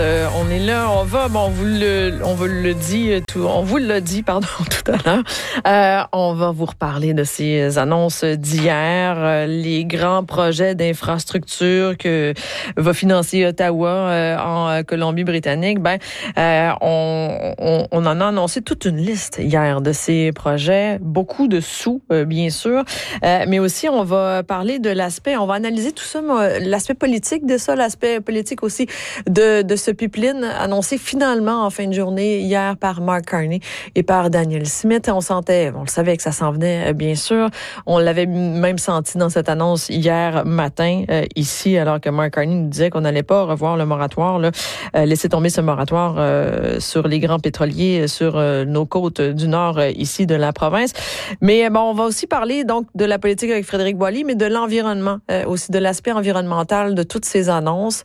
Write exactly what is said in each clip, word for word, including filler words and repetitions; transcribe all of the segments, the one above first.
Euh, on est là, on va, bon, on vous le, on vous le dit, tout, on vous l'a dit, pardon, tout à l'heure. Euh, on va vous reparler de ces annonces d'hier, euh, les grands projets d'infrastructure que va financer Ottawa euh, en Colombie-Britannique. Ben, euh, on, on, on en a annoncé toute une liste hier de ces projets, beaucoup de sous, euh, bien sûr, euh, mais aussi on va parler de l'aspect, on va analyser tout ça, l'aspect politique de ça, l'aspect politique aussi de, de ce pipeline annoncé finalement en fin de journée hier par Mark Carney et par Danielle Smith. On sentait, on le savait que ça s'en venait, bien sûr. On l'avait même senti dans cette annonce hier matin euh, ici, alors que Mark Carney nous disait qu'on n'allait pas revoir le moratoire, là, euh, laisser tomber ce moratoire euh, sur les grands pétroliers, sur euh, nos côtes du nord euh, ici de la province. Mais bon, on va aussi parler donc de la politique avec Frédéric Boily, mais de l'environnement, euh, aussi de l'aspect environnemental de toutes ces annonces.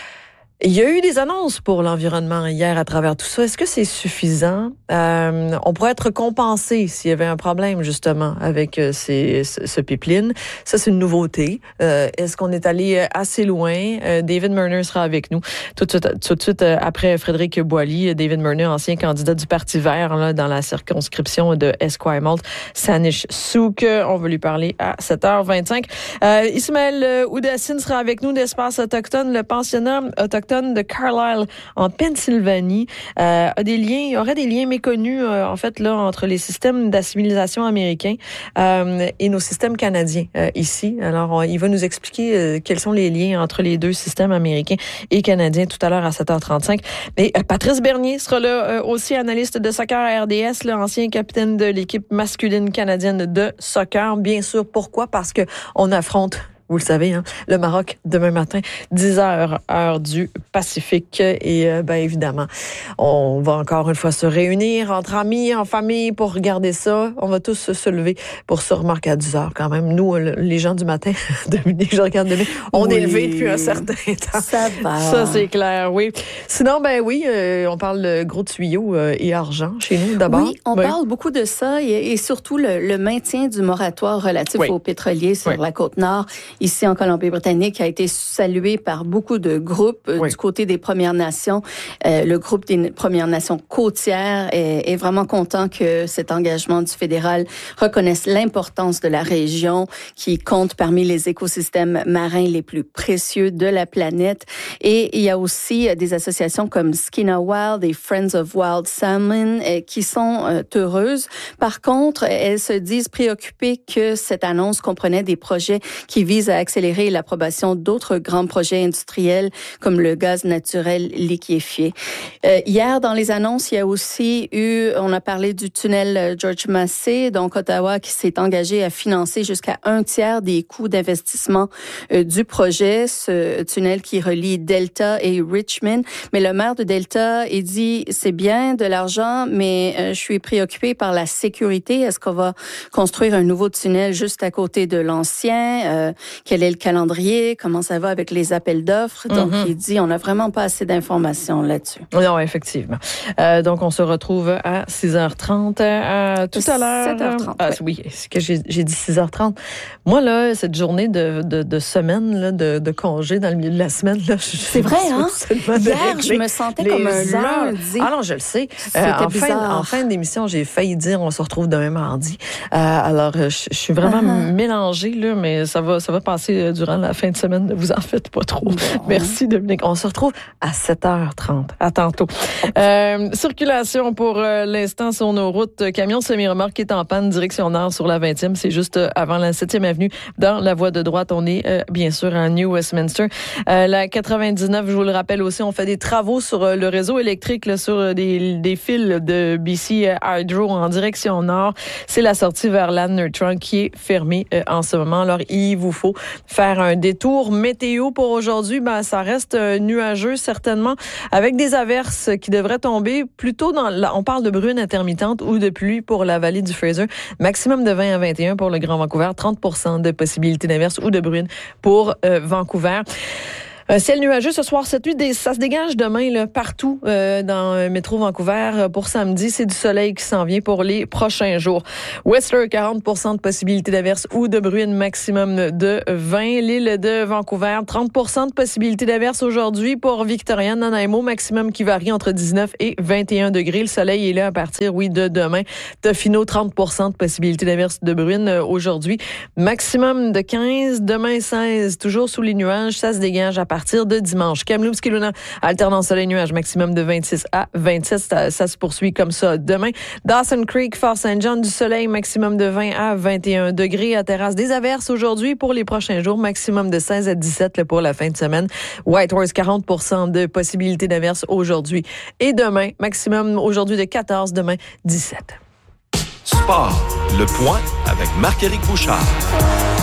Il y a eu des annonces pour l'environnement hier à travers tout ça. Est-ce que c'est suffisant? Euh, on pourrait être compensé s'il y avait un problème, justement, avec euh, ces, ce, ce pipeline. Ça, c'est une nouveauté. Euh, est-ce qu'on est allé assez loin? Euh, David Murner sera avec nous tout de suite, tout de suite euh, après Frédéric Boily. David Murner, ancien candidat du Parti vert là, dans la circonscription de Esquimalt, Saanich-Sooke. On va lui parler à sept heures vingt-cinq. Euh, Ismaël Oudassine sera avec nous d'Espace Autochtone, le pensionnat autochtone de Carlisle en Pennsylvanie, euh, a des liens, il y aurait des liens méconnus euh, en fait là entre les systèmes d'assimilation américains euh, et nos systèmes canadiens euh, ici. Alors on, il va nous expliquer euh, quels sont les liens entre les deux systèmes américains et canadiens tout à l'heure à sept heures trente-cinq. Mais euh, Patrice Bernier sera là euh, aussi, analyste de soccer à R D S, là, ancien capitaine de l'équipe masculine canadienne de soccer. Bien sûr, pourquoi? Parce que on affronte, vous le savez, hein, le Maroc demain matin, dix heures, heure du Pacifique. Et euh, ben évidemment, on va encore une fois se réunir entre amis, en famille pour regarder ça. On va tous se lever pour se remarquer à dix heures quand même. Nous, les gens du matin, Dominique, je regarde Dominique, on oui. est levés depuis un certain temps. Ça va. Ça, c'est clair, oui. Sinon, ben oui, euh, on parle de gros tuyaux euh, et argent chez nous d'abord. Oui, on oui. parle beaucoup de ça et, et surtout le, le maintien du moratoire relatif oui. aux pétroliers sur oui. la Côte-Nord. Ici en Colombie-Britannique, a été salué par beaucoup de groupes oui. du côté des Premières Nations. Euh, le groupe des Premières Nations côtières est, est vraiment content que cet engagement du fédéral reconnaisse l'importance de la région qui compte parmi les écosystèmes marins les plus précieux de la planète. Et il y a aussi des associations comme Skinna Wild et Friends of Wild Salmon euh, qui sont euh, heureuses. Par contre, elles se disent préoccupées que cette annonce comprenait des projets qui visent à accélérer l'approbation d'autres grands projets industriels comme le gaz naturel liquéfié. Euh, hier, dans les annonces, il y a aussi eu, on a parlé du tunnel George Massey, donc Ottawa qui s'est engagé à financer jusqu'à un tiers des coûts d'investissement euh, du projet, ce tunnel qui relie Delta et Richmond. Mais le maire de Delta, il dit, c'est bien de l'argent, mais euh, je suis préoccupé par la sécurité. Est-ce qu'on va construire un nouveau tunnel juste à côté de l'ancien? Euh, quel est le calendrier, comment ça va avec les appels d'offres. Donc, mm-hmm. il dit, on n'a vraiment pas assez d'informations là-dessus. Non, effectivement. Euh, donc, on se retrouve à six heures trente euh, tout à l'heure. sept heures trente. Ah, oui, oui c'est que j'ai, j'ai dit six heures trente. Moi, là, cette journée de, de, de semaine, là, de, de congé dans le milieu de la semaine, là, je, c'est vrai, hein? Hier, je me sentais comme un lundi. Ah non, je le sais. Euh, en, fin, en fin d'émission, j'ai failli dire, on se retrouve demain mardi. Euh, alors, je, je suis vraiment uh-huh. mélangée, là, mais ça va, ça va passer durant la fin de semaine. Ne vous en faites pas trop. Bon. Merci, Dominique. On se retrouve à sept heures trente. À tantôt. Euh, circulation pour euh, l'instant sur nos routes. Camion semi-remorque est en panne direction nord sur la vingtième. C'est juste euh, avant la septième avenue dans la voie de droite. On est euh, bien sûr à New Westminster. Euh, la quatre-vingt-dix-neuf, je vous le rappelle aussi, on fait des travaux sur euh, le réseau électrique, là, sur euh, des, des fils de B C Hydro en direction nord. C'est la sortie vers Ladner Trunk qui est fermée euh, en ce moment. Alors, il vous faut faire un détour. Météo pour aujourd'hui, ben ça reste euh, nuageux certainement, avec des averses qui devraient tomber plutôt dans la, on parle de bruine intermittente ou de pluie pour la vallée du Fraser. Maximum de vingt à vingt et un pour le Grand Vancouver, trente pour cent de possibilité d'averses ou de bruine pour euh, Vancouver. Un ciel nuageux ce soir, cette nuit, ça se dégage demain là, partout euh, dans le métro Vancouver. Pour samedi, c'est du soleil qui s'en vient pour les prochains jours. Whistler, quarante pour cent de possibilité d'averse ou de bruine, maximum de vingt. L'île de Vancouver, trente pour cent de possibilité d'averse aujourd'hui. Pour Victoria, Nanaimo, maximum qui varie entre dix-neuf et vingt et un degrés. Le soleil est là à partir, oui, de demain. Tofino, trente pour cent de possibilité d'averse de bruine aujourd'hui. Maximum de quinze, demain seize, toujours sous les nuages. Ça se dégage à partir de dimanche. Kamloops, Kelowna, alternant soleil-nuage, maximum de vingt-six à vingt-sept. Ça, ça se poursuit comme ça demain. Dawson Creek, Fort Saint John, du soleil, maximum de vingt à vingt et un degrés. À Terrasse, des averses aujourd'hui pour les prochains jours, maximum de seize à dix-sept pour la fin de semaine. Whitehorse, quarante pour cent de possibilité d'averse aujourd'hui et demain. Maximum aujourd'hui de quatorze, demain dix-sept. Sport, le point avec Marc-Éric Bouchard.